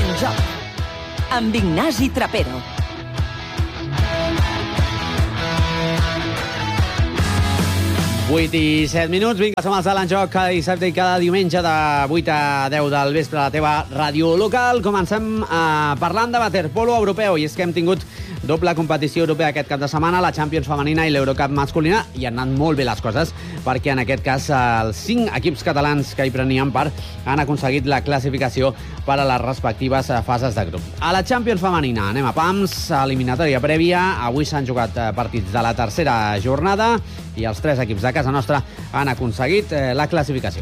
En joc, amb Ignasi Trapero. Vuit i 7 minuts, vinga, som els de l'Enjoc cada dissabte i cada diumenge de 8 a 10 del vespre a la teva ràdio local. Comencem parlant de waterpolo europeu, i és que hem tingut doble competició europea aquest cap de setmana, la Champions femenina i l'Eurocup masculina, i han anat molt bé les coses, perquè en aquest cas els 5 equips catalans que hi prenien part han aconseguit la classificació per a les respectives fases de grup. A la Champions femenina anem a pams, eliminatòria prèvia. Avui s'han jugat partits de la tercera jornada i els 3 equips de casa nostra han aconseguit la classificació.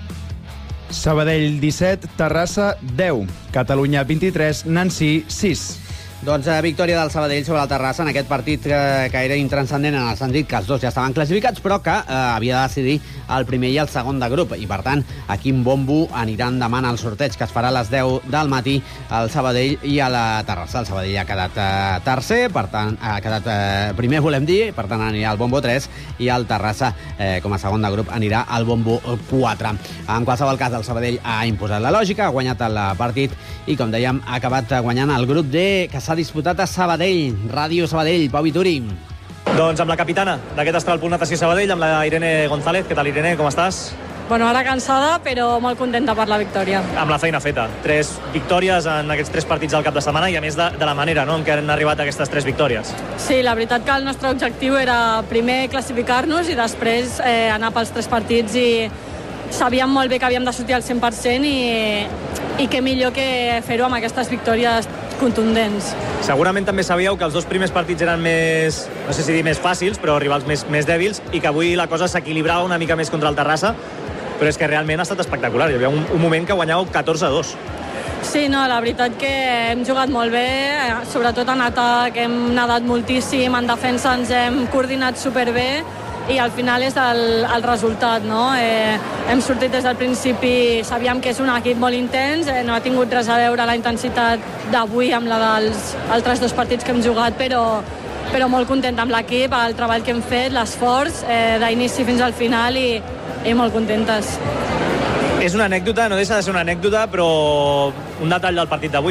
Sabadell 17, Terrassa 10, Catalunya 23, Nancy 6. Doncs victòria del Sabadell sobre el Terrassa en aquest partit que era intranscendent en el sentit que els dos ja estaven classificats, però que havia de decidir el primer i el segon de grup, i per tant a quin bombo aniran demà al sorteig que es farà a les 10 del matí al Sabadell i a la Terrassa. El Sabadell ha quedat tercer, per tant ha quedat primer, volem dir, per tant anirà al bombo 3, i el Terrassa com a segon de grup anirà al bombo 4. En qualsevol cas, el Sabadell ha imposat la lògica, ha guanyat el partit i, com dèiem, ha acabat guanyant el grup D, que s'ha disputat a Sabadell. Ràdio Sabadell, Pau Vituri. Doncs amb la capitana d'aquest Astralpool Natació Sabadell, amb la Irene González. Què tal, Irene? Com estàs? Bueno, ara cansada, però molt contenta per la victòria. Amb la feina feta. 3 victòries en aquests 3 partits del cap de setmana, i a més de la manera, no?, en què han arribat aquestes 3 victòries. Sí, la veritat que el nostre objectiu era primer classificar-nos i després anar pels 3 partits, i sabíem molt bé que havíem de sortir al 100% i què millor que fer-ho amb aquestes victòries contundents. Segurament també sabíeu que els 2 primers partits eren més, no sé si dir més fàcils, però rivals més dèbils, i que avui la cosa s'equilibrava una mica més contra el Terrassa, però és que realment ha estat espectacular. Hi havia un moment que guanyàveu 14-2. Sí, no, la veritat que hem jugat molt bé, sobretot en atac, hem nedat moltíssim, en defensa ens hem coordinat superbé, i al final és el resultat, no? Hem sortit des del principi, sabíem que és un equip molt intens, no ha tingut res a veure la intensitat d'avui amb la dels altres 2 partits que hem jugat, però molt contenta amb l'equip, el treball que hem fet, l'esforç d'inici fins al final, i molt contentes. És una anècdota, no deixa de ser una anècdota, però un detall del partit d'avui.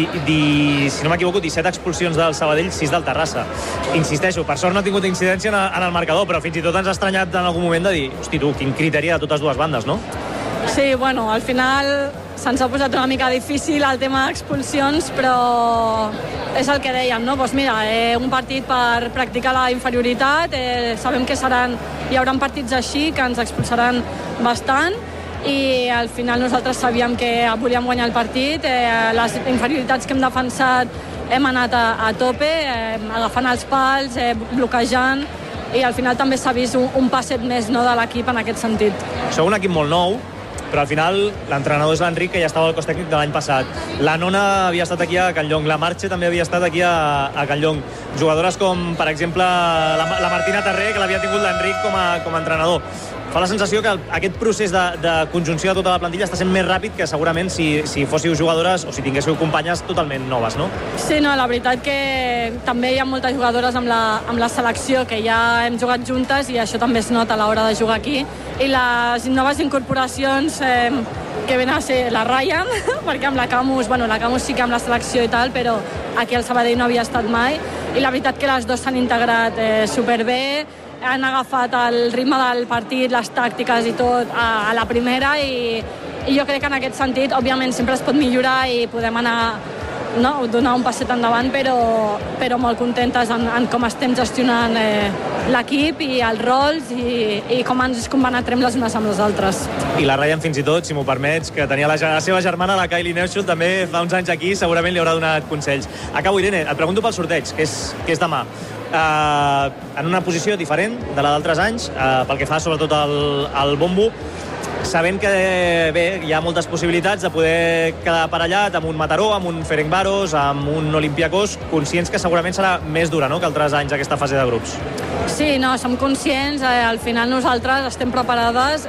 Si no m'equivoco, 17 expulsions del Sabadell, 6 del Terrassa. Insisteixo, per sort no ha tingut incidència en el marcador, però fins i tot ens ha estranyat en algun moment de dir, hosti tu, quin criteri de totes dues bandes, no? Sí, bueno, al final se'ns ha posat una mica difícil el tema d'expulsions, però és el que dèiem, no? Doncs mira, un partit per practicar la inferioritat, sabem que hi haurà partits així que ens expulsaran bastant, i al final nosaltres sabíem que volíem guanyar el partit. Les inferioritats que hem defensat hem anat a tope, agafant els pals, bloquejant, i al final també s'ha vist un passet més, no, de l'equip en aquest sentit. Sou un equip molt nou, però al final l'entrenador és l'Enric, que ja estava al cos tècnic de l'any passat. La Nona havia estat aquí a Can Llong, la Marche també havia estat aquí a Can Llong. Jugadores com, per exemple, la Martina Terré, que l'havia tingut l'Enric com a entrenador. Fa la sensació que aquest procés de conjunció de tota la plantilla està sent més ràpid que segurament si fóssiu jugadores o si tinguéssiu companyes totalment noves, no? Sí, no, la veritat que també hi ha moltes jugadores amb la selecció que ja hem jugat juntes, i això també es nota a l'hora de jugar aquí. I les noves incorporacions que venen a ser la Ryan, perquè amb la Camus sí que amb la selecció i tal, però aquí al Sabadell no havia estat mai, i la veritat que les dues s'han integrat superbé, han agafat el ritme del partit, les tàctiques i tot a la primera, i jo crec que en aquest sentit, òbviament, sempre es pot millorar i podem anar, no, donar un passet endavant, però molt contentes en com estem gestionant l'equip i els rols i com ens compenetrem les unes amb les altres. I la Ryan, fins i tot, si m'ho permets, que tenia la seva germana, la Kylie Neuschull, també fa uns anys aquí, segurament li haurà donat consells. Acabo, Irene, et pregunto pel sorteig, que és demà. En una posició diferent de la d'altres anys, pel que fa sobretot al bombo, sabent que bé, hi ha moltes possibilitats de poder quedar aparellat amb un Mataró, amb un Ferencváros, amb un Olympiacos, conscients que segurament serà més dura, no?, que altres anys aquesta fase de grups. Sí, no, som conscients, al final nosaltres estem preparades,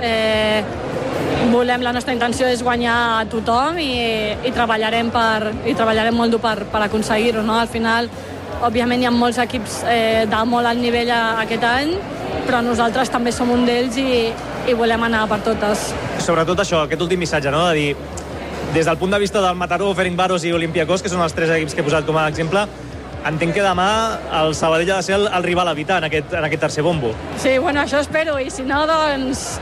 la nostra intenció és guanyar a tothom i treballarem molt dur per aconseguir-ho, no? Al final, òbviament hi ha molts equips de molt alt nivell aquest any, però nosaltres també som un d'ells i volem anar per totes. Sobretot això, aquest últim missatge, no?, de dir Des del punt de vista del Mataró, Ferencváros i Olympiacos, que són els 3 equips que he posat com a exemple, entenc que demà el Sabadell ha de ser el rival a evitar en aquest tercer bombo. Sí, bueno, això espero, i si no, doncs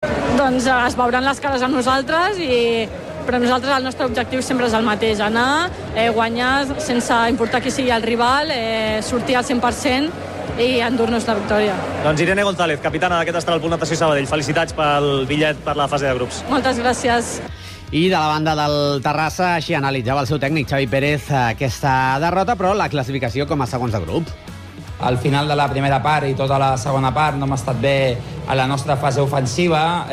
es veuran les cares amb nosaltres, però nosaltres el nostre objectiu sempre és el mateix, anar, guanyar sense importar qui sigui el rival, sortir al 100% i endur-nos la victòria. Doncs Irene González, capitana d'aquest Astral Punt Natació Sabadell, felicitats pel bitllet per la fase de grups. Moltes gràcies. I de la banda del Terrassa, així analitzava el seu tècnic Xavi Pérez aquesta derrota, però la classificació com a segons de grup. Al final de la primera part i tota la segona part no hem estat bé a la nostra fase ofensiva,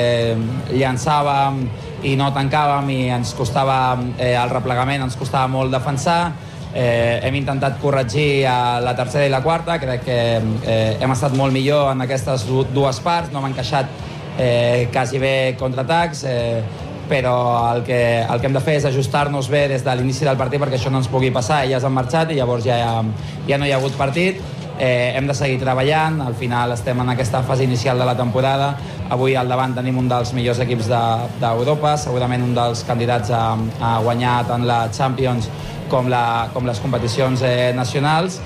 llançàvem i no tancàvem i ens costava el replegament, ens costava molt defensar. Hem intentat corregir a la tercera i la quarta, crec que hem estat molt millor en aquestes dues parts, no hem encaixat quasi bé contraatacs, però el que hem de fer és ajustar-nos bé des de l'inici del partit perquè això no ens pugui passar. Elles han marxat i llavors ja no hi ha hagut partit. Hem de seguir treballant, al final estem en aquesta fase inicial de la temporada. Avui al davant tenim un dels millors equips d'Europa, segurament un dels candidats a guanyar tant la Champions com les competicions nacionals.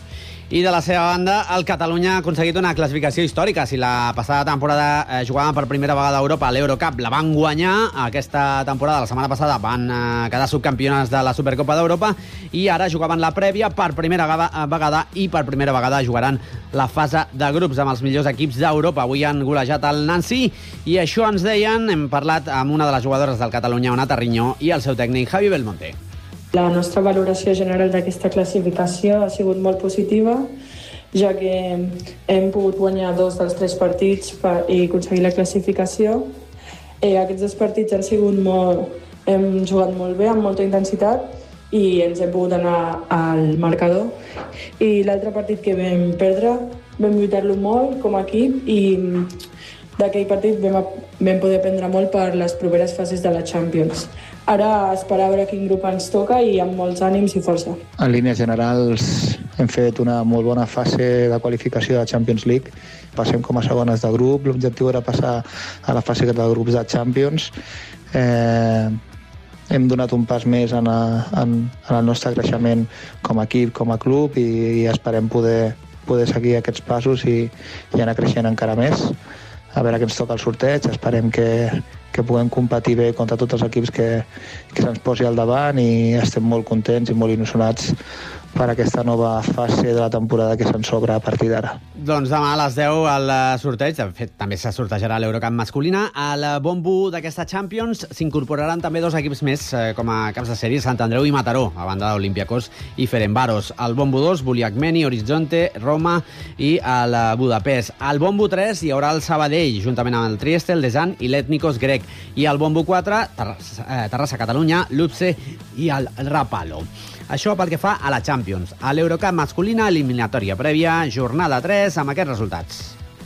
I de la seva banda, el Catalunya ha aconseguit una classificació històrica. Si la passada temporada jugaven per primera vegada a Europa a l'Eurocup, la van guanyar. Aquesta temporada, la setmana passada, van quedar subcampiones de la Supercopa d'Europa i ara jugaven la prèvia per primera vegada i per primera vegada jugaran la fase de grups amb els millors equips d'Europa. Avui han golejat el Nancy i això ens deien, hem parlat amb una de les jugadores del Catalunya, Ona Tarriñó, i el seu tècnic, Javi Belmonte. La nostra valoració general d'aquesta classificació ha sigut molt positiva, ja que hem pogut guanyar 2 dels 3 partits i aconseguir la classificació. Aquests 2 partits hem jugat molt bé, amb molta intensitat, i ens hem pogut anar al marcador. I l'altre partit que vam perdre, vam lluitar-lo molt com a equip i d'aquell partit vam poder aprendre molt per les properes fases de la Champions. Ara esperar a veure quin grup ens toca i amb molts ànims i força. En línies generals hem fet una molt bona fase de qualificació de Champions League. Passem com a segones de grup, l'objectiu era passar a la fase de grups de Champions. Hem donat un pas més en el nostre creixement com a equip, com a club, i esperem poder seguir aquests passos i anar creixent encara més. A veure què ens toca el sorteig, esperem que puguem competir bé contra tots els equips que se'ns posi al davant, i estem molt contents i molt il·lusionats per aquesta nova fase de la temporada que se'ns obre a partir d'ara. Doncs demà a les 10 el sorteig, de fet també se sortejarà l'Eurocup masculina. Al bombo d'aquesta Champions s'incorporaran també 2 equips més com a caps de sèrie, Sant Andreu i Mataró, a banda d'Olympiacos i Ferencváros. Al bombo 2, Buliacmeni, Horizonte, Roma i el Budapest. Al bombo 3 hi haurà el Sabadell, juntament amb el Trieste, el Desan i l'Ètnicos grec. I al bombo 4, Terrassa, Catalunya, l'Upse i el Rapallo. Això pel que fa a la Champions. A l'Eurocup masculina, eliminatòria prèvia, jornada 3, amb aquests resultats.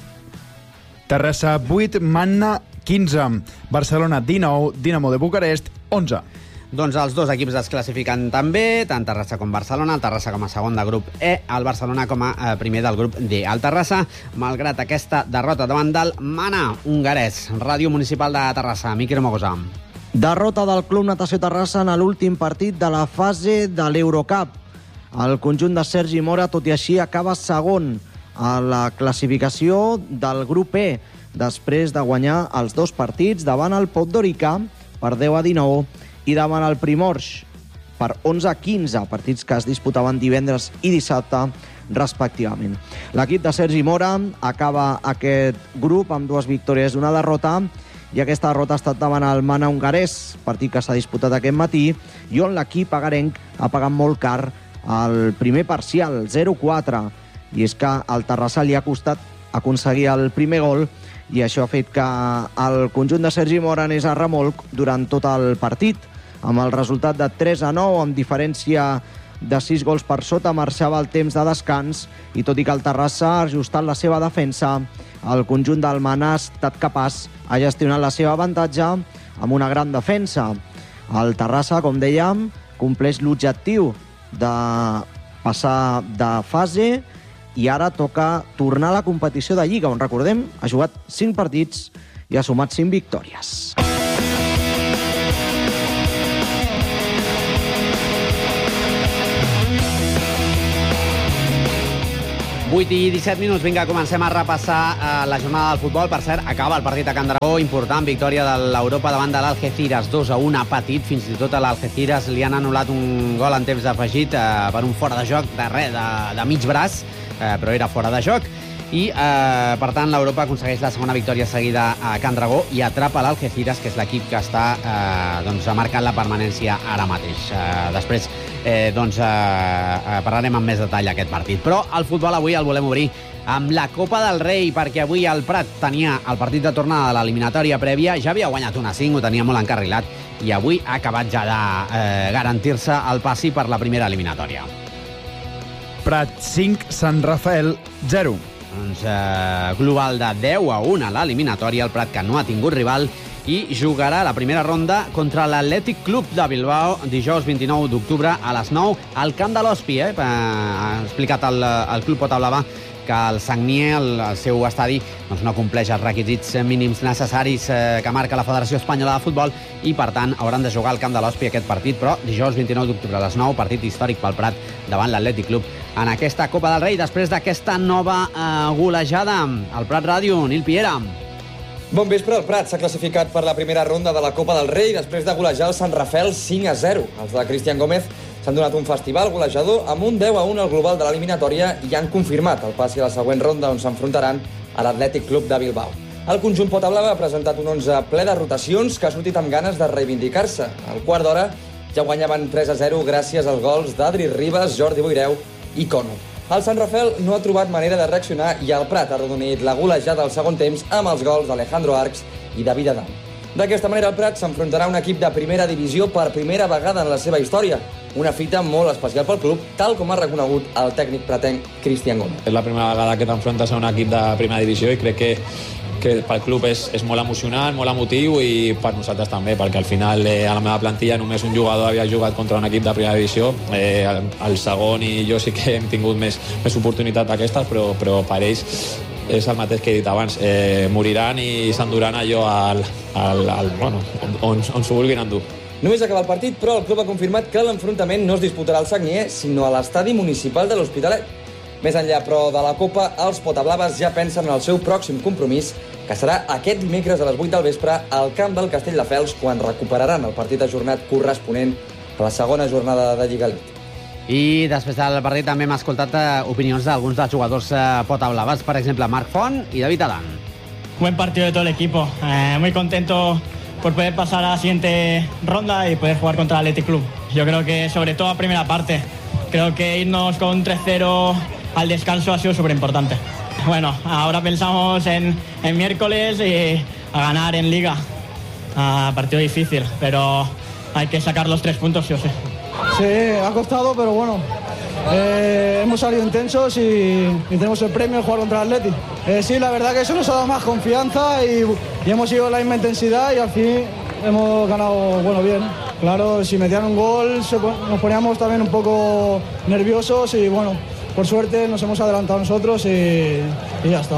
Terrassa 8, Manna 15, Barcelona 19, Dinamo de Bucarest 11. Doncs els 2 equips es classifiquen també, tant Terrassa com Barcelona, el Terrassa com a segon de grup E, el Barcelona com a primer del grup D. El Terrassa, malgrat aquesta derrota davant del Mana hongarès. Ràdio Municipal de Terrassa, Miquel Mogosa. Derrota del Club Natació Terrassa en l'últim partit de la fase de l'Eurocup. El conjunt de Sergi Mora, tot i així, acaba segon a la classificació del grup E, després de guanyar els 2 partits davant el Podgorica per 10-19 i davant el Primorsk per 11-15, partits que es disputaven divendres i dissabte respectivament. L'equip de Sergi Mora acaba aquest grup amb 2 victòries i una derrota, i aquesta derrota ha estat davant el Mana hongarès, partit que s'ha disputat aquest matí, i on l'equip agarenc ha pagat molt car el primer parcial, 0-4. I és que al Terrassa li ha costat aconseguir el primer gol, i això ha fet que el conjunt de Sergi Mora anés a remolc durant tot el partit. Amb el resultat de 3-9, amb diferència de 6 gols per sota, marxava el temps de descans, i tot i que el Terrassa ha ajustat la seva defensa, el conjunt del Mana ha estat capaç a gestionar la seva avantatge amb una gran defensa. El Terrassa, com dèiem, compleix l'objectiu de passar de fase i ara toca tornar a la competició de Lliga, on, recordem, ha jugat 5 partits i ha sumat 5 victòries. 8 i 17 minuts, vinga, comencem a repassar la jornada del futbol. Per cert, acaba el partit a Can Dragó, important, victòria de l'Europa davant de l'Algeciras, 2-1, ha patit, fins i tot a l'Algeciras li han anul·lat un gol en temps afegit per un fora de joc de mig braç, però era fora de joc. I, per tant, l'Europa aconsegueix la segona victòria seguida a Can Dragó i atrapa l'Algeciras, que és l'equip que està marcant la permanència ara mateix. Després parlarem amb més detall aquest partit. Però el futbol avui el volem obrir amb la Copa del Rei, perquè avui el Prat tenia el partit de tornada de l'eliminatòria prèvia, ja havia guanyat 1-5, ho tenia molt encarrilat, i avui ha acabat ja de garantir-se el passi per la primera eliminatòria. Prat 5, Sant Rafael 0. Doncs global de 10-1 a l'eliminatòria, el Prat que no ha tingut rival, i jugarà la primera ronda contra l'Atlètic Club de Bilbao dijous 29 d'octubre a les 9 al camp de l'Hospi. Ha explicat el Club Potablava que el Sagnier, el seu estadi, no compleix els requisits mínims necessaris que marca la Federació Espanyola de Futbol i, per tant, hauran de jugar al camp de l'Hospi aquest partit, però dijous 29 d'octubre a les 9, partit històric pel Prat davant l'Atlètic Club en aquesta Copa del Rei, després d'aquesta nova golejada. Al Prat Ràdio, Nil Piera. Bon vespre, el Prat s'ha classificat per la primera ronda de la Copa del Rei després de golejar el Sant Rafael 5-0. Els de Cristian Gómez s'han donat un festival golejador amb un 10-1 al global de l'eliminatòria i han confirmat el passi a la següent ronda, on s'enfrontaran a l'Atlètic Club de Bilbao. El conjunt Potablava ha presentat un 11 ple de rotacions que ha sortit amb ganes de reivindicar-se. Al quart d'hora ja guanyaven 3-0 gràcies als gols d'Adri Ribas, Jordi Boireu i Cono. El Sant Rafael no ha trobat manera de reaccionar i el Prat ha arrodonit la golejada al segon temps amb els gols d'Alejandro Arcs i David Adam. D'aquesta manera, el Prat s'enfrontarà a un equip de primera divisió per primera vegada en la seva història. Una fita molt especial pel club, tal com ha reconegut el tècnic pratenc Cristian Gómez. És la primera vegada que t'enfrontes a un equip de primera divisió i crec que pel club és molt emocionant, molt emotiu, i per nosaltres també, perquè al final a la meva plantilla només un jugador havia jugat contra un equip de primera divisió. El segon i jo sí que hem tingut més oportunitat d'aquestes, però per ells és el mateix que he dit abans, moriran i s'enduran allò on s'ho vulguin endur. Només acaba el partit, però el club ha confirmat que l'enfrontament no es disputarà al Sagnier, sinó a l'estadi municipal de l'Hospitalet. Més enllà, però, de la Copa, els potablaves ja pensen en el seu pròxim compromís, que serà aquest dimecres a les 8 del vespre al camp del Castelldefels, quan recuperaran el partit ajornat corresponent a la segona jornada de Lliga Elite. I després del partit també hem escoltat opinions d'alguns dels jugadors potablaves, per exemple, Marc Font i David Adán. Buen partido de todo el equipo, muy contento por poder pasar a la siguiente ronda y poder jugar contra el Athletic Club. Yo creo que sobre todo a primera parte, creo que irnos con 3-0 al descanso ha sido súper importante. Bueno, ahora pensamos en miércoles y a ganar en Liga. Partido difícil, pero hay que sacar los 3 puntos sí o sí. Sí, ha costado, pero bueno, hemos salido intensos y tenemos el premio de jugar contra el Atleti. Sí, la verdad que eso nos ha dado más confianza y hemos ido a la misma intensidad y al fin hemos ganado, bien. Claro, si metían un gol nos poníamos también un poco nerviosos y bueno, por suerte nos hemos adelantado nosotros y ya está.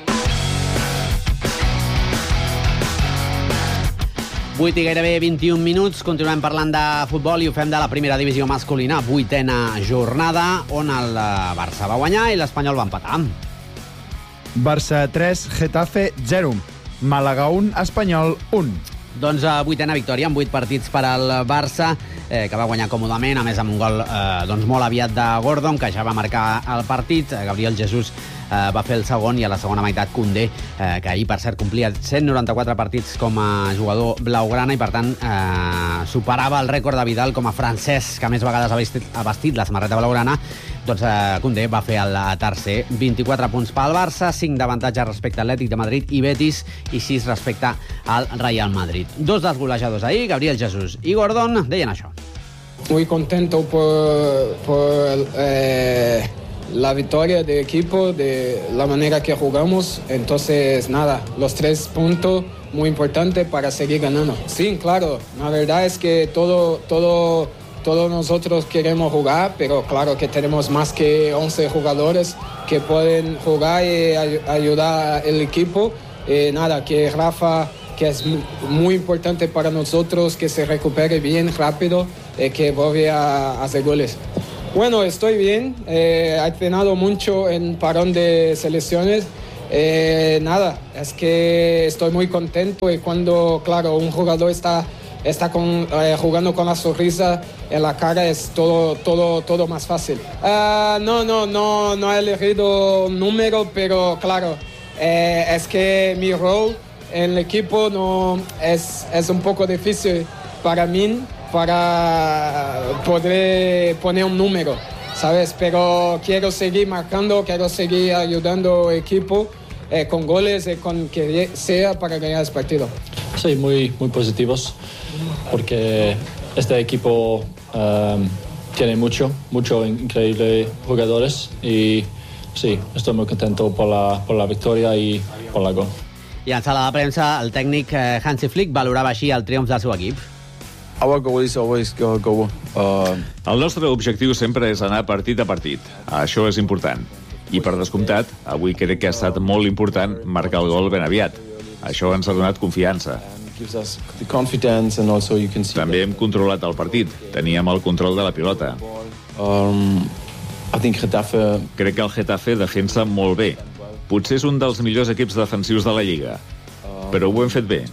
8 i gairebé 21 minuts, continuem parlant de futbol i ho fem de la primera divisió masculina, 8a jornada, on el Barça va guanyar i l'Espanyol va empatar. Barça 3, Getafe 0, Màlaga 1, Espanyol 1. Doncs 8a victòria amb 8 partits per al Barça, que va guanyar còmodament, a més amb un gol molt aviat de Gordon, que ja va marcar el partit. Gabriel Jesús va fer el segon i a la segona meitat Koundé, que ahir, per cert, complia 194 partits com a jugador blaugrana i, per tant, superava el rècord de Vidal com a francès que més vegades ha vestit la samarreta blaugrana. Doncs Koundé va fer el tercer. 24 punts pel Barça, 5 d'avantatge respecte a Atlètic de Madrid i Betis i 6 respecte al Real Madrid. Dos dels golejadors ahir, Gabriel Jesús i Gordon, deien això. Muy contento por la victoria del equipo, de la manera que jugamos. Entonces, nada, los 3 puntos muy importantes para seguir ganando. Sí, claro, la verdad es que todos nosotros queremos jugar, pero claro que tenemos más que 11 jugadores que pueden jugar y ayudar al equipo. Nada, que Rafa, que es muy importante para nosotros, que se recupere bien rápido y que vuelva a hacer goles. Bueno, estoy bien. He entrenado mucho en parón de selecciones. Nada, es que estoy muy contento y cuando, claro, un jugador está jugando con la sonrisa en la cara es todo más fácil. No he elegido un número, pero claro, es que mi rol en el equipo no es un poco difícil para mí para poder poner un número, ¿sabes? Pero quiero seguir marcando, quiero seguir ayudando al equipo con goles y con que sea para ganar el partido. Sí, muy positivos, porque este equipo tiene mucho increíbles jugadores y sí, estoy muy contento por la victoria y por la gol. I en sala de premsa, el tècnic Hansi Flick valorava així el triomf del seu equip. Our goal is always go. El nostre objectiu sempre és anar partit a partit. Això és important. I per descomptat, avui crec que ha estat molt important marcar el gol ben aviat. Això ens ha donat confiança. També hem controlat el partit. Teníem el control de la pilota. Crec que el Getafe defensa molt bé. Potser és un dels millors equips defensius de la Lliga. Però ho hem fet bé.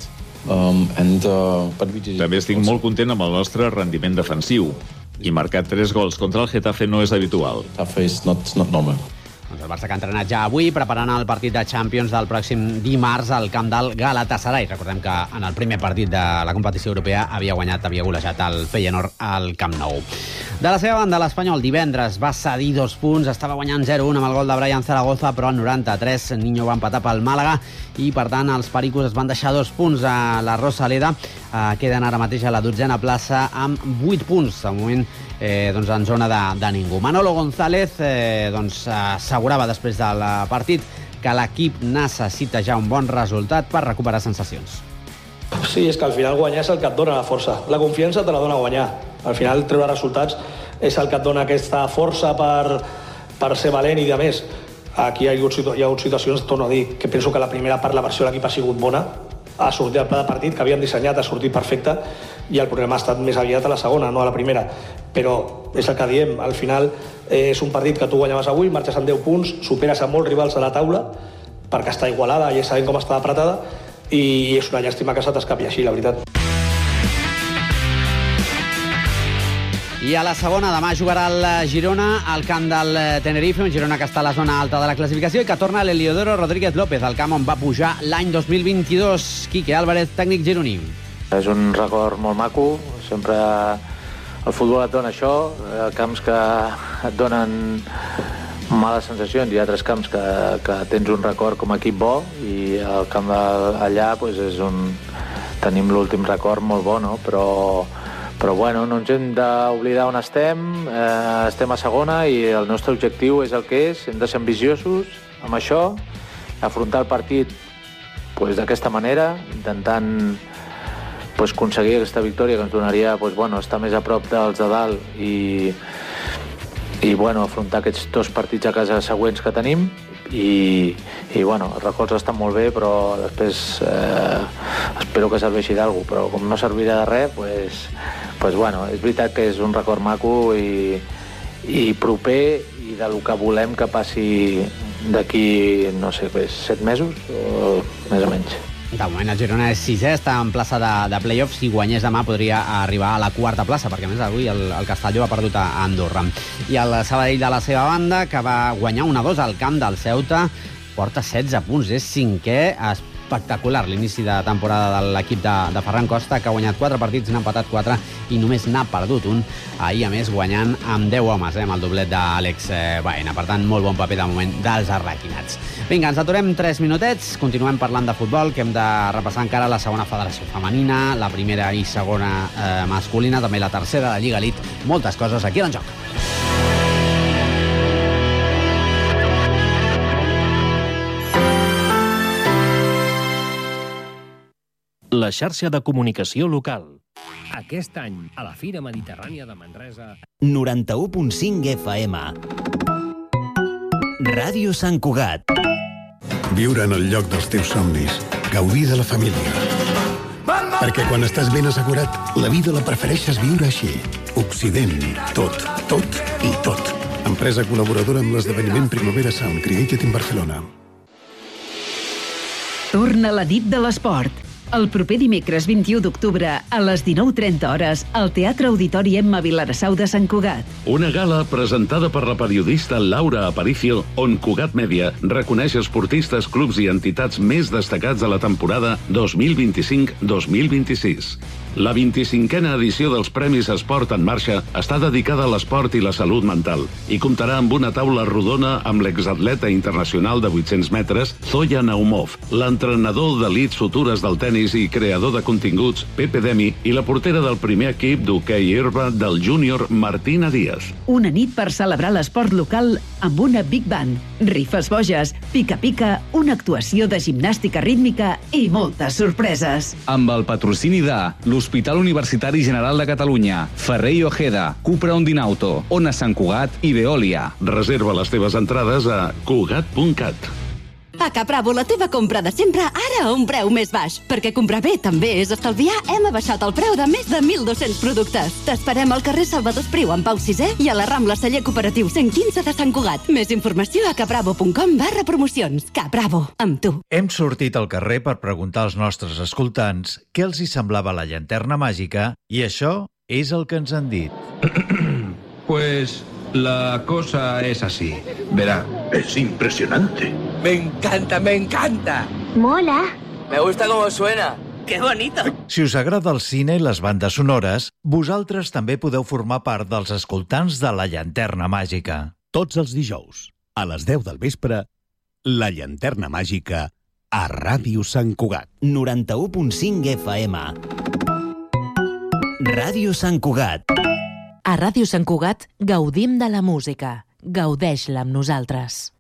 També estic molt content amb el nostre rendiment defensiu. I marcar 3 gols contra el Getafe no és habitual. El Barça que ha entrenat ja avui, preparant el partit de Champions del pròxim dimarts al camp del Galatasaray. Recordem que en el primer partit de la competició europea havia golejat el Feyenoord al Camp Nou. De la seva banda, l'Espanyol divendres va cedir 2 punts, estava guanyant 0-1 amb el gol de Brian Zaragoza, però al 93 Niño va empatar pel Màlaga i, per tant, els pericos es van deixar 2 punts a la Rosaleda. Queden ara mateix a la 12a plaça amb 8 punts, de moment en zona de ningú. Manolo González assegurava després del partit que l'equip necessita ja un bon resultat per recuperar sensacions. Sí, és que al final guanyar és el que et dona la força. La confiança te la dona guanyar. Al final treure resultats és el que et dona aquesta força per ser valent i de més. Aquí hi ha hagut situacions, torno a dir, que penso que la primera part la versió de l'equip ha sigut bona, ha sortit el pla de partit que havíem dissenyat, ha sortit perfecte, i el problema ha estat més aviat a la segona, no a la primera. Però és el que diem, al final és un partit que tu guanyaves avui, marxes amb 10 punts, superes a molts rivals a la taula, perquè està igualada i sabem com està apretada, i és una llàstima que se t'escapi així, la veritat. I a la segona, demà jugarà el Girona al camp del Tenerife, un Girona que està a la zona alta de la classificació i que torna l'Heliodoro Rodríguez López, al camp on va pujar l'any 2022. Quique Álvarez, tècnic gironí. És un record molt maco, sempre el futbol et dona això, camps que et donen males sensacions, hi ha altres camps que tens un record com a equip bo i el camp allà tenim l'últim record molt bo, no? Però bueno, no ens hem d'oblidar on estem a segona i el nostre objectiu és el que és, hem de ser ambiciosos amb això, afrontar el partit d'aquesta manera, intentant aconseguir aquesta victòria que ens donaria estar més a prop dels de dalt i afrontar aquests 2 partits a casa següents que tenim i els records estan molt bé, però després espero que serveixi d'alguna cosa, però com no servirà de res, és veritat que és un record maco i proper i del que volem que passi d'aquí, no sé, 7 mesos o més o menys. De moment el Girona és 6è, està en plaça de play-off. Si guanyés demà podria arribar a la 4a plaça, perquè a més avui el Castelló ha perdut a Andorra. I el Sabadell de la seva banda, que va guanyar 1-2 al camp del Ceuta, porta 16 punts, és 5è. Espectacular l'inici de temporada de l'equip de Ferran Costa, que ha guanyat 4 partits, n'ha empatat 4 i només n'ha perdut un. Ahir, a més, guanyant amb 10 homes, amb el doblet d'Àlex Baena. Per tant, molt bon paper de moment dels arlequinats. Vinga, ens aturem 3 minutets, continuem parlant de futbol, que hem de repassar encara la segona federació femenina, la primera i segona masculina, també la tercera, la Lliga Elite, moltes coses aquí en joc. La xarxa de comunicació local. Aquest any, a la Fira Mediterrània de Manresa... 91.5 FM. Ràdio Sant Cugat. Viure en el lloc dels teus somnis. Gaudir de la família. Perquè quan estàs ben assegurat, la vida la prefereixes viure així. Occident. Tot, tot i tot. Empresa col·laboradora amb l'esdeveniment Primavera Sound Created in Barcelona. Torna la nit de l'esport. El proper dimecres 21 d'octubre a les 19:30 hores al Teatre Auditori Emma Vilarassau de Sant Cugat. Una gala presentada per la periodista Laura Aparicio, on Cugat Mèdia reconeix esportistes, clubs i entitats més destacats de la temporada 2025-2026. La 25a edició dels Premis Esport en Marxa està dedicada a l'esport i la salut mental i comptarà amb una taula rodona amb l'exatleta internacional de 800 metres Zoya Naumov, l'entrenador d'elits futures del tenis i creador de continguts Pepe Demi i la portera del primer equip d'hoquei herba del júnior Martina Díaz. Una nit per celebrar l'esport local amb una big band, rifes boges, pica-pica, una actuació de gimnàstica rítmica i moltes sorpreses. Amb el patrocini de l'Hospital Universitari General de Catalunya, Ferrer i Ojeda, Cupra Ondinauto, Ona Sant Cugat i Veolia. Reserva les teves entrades a cugat.cat. A Capravo, la teva compra de sempre, ara a un preu més baix. Perquè comprar bé també és estalviar, hem abaixat el preu de més de 1.200 productes. T'esperem al carrer Salvador Espriu, en Pau VI, i a la Rambla Celler Cooperatiu 115 de Sant Cugat. Més informació a capravo.com/promocions. Capravo, amb tu. Hem sortit al carrer per preguntar als nostres escoltants què els hi semblava la llanterna màgica i això és el que ens han dit. Pues la cosa es así. Verá, es impresionante. Me encanta, me encanta. Mola. Me gusta cómo suena. ¡Qué bonito! Si us agrada el cine i les bandes sonores, vosaltres també podeu formar part dels escoltants de La Llanterna Màgica. Tots els dijous, a les 10 del vespre, La Llanterna Màgica a Ràdio Sant Cugat. 91.5 FM. Ràdio Sant Cugat. A Ràdio Sant Cugat gaudim de la música. Gaudeix-la amb nosaltres.